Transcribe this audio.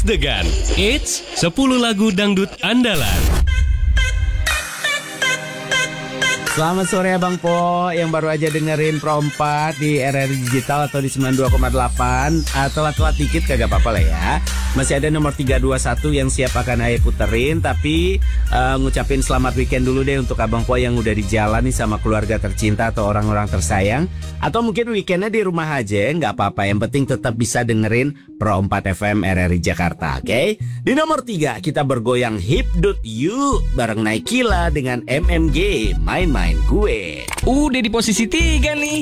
Degan. It's 10 lagu dangdut andalan. Selamat sore Abang Po yang baru aja dengerin Pro 4 di RRI Digital atau di 92,8. Telat-telat dikit kagak apa-apa lah ya. Masih ada nomor 321 yang siap akan Ayah puterin. Tapi ngucapin selamat weekend dulu deh untuk Abang Po yang udah di jalan nih sama keluarga tercinta atau orang-orang tersayang. Atau mungkin weekendnya di rumah aja, nggak apa-apa. Yang penting tetap bisa dengerin Pro 4 FM RRI Jakarta, oke? Di nomor 3 kita bergoyang Hipdut You bareng Naikila dengan MMG Main-Main Gue. Udah di posisi 3 nih.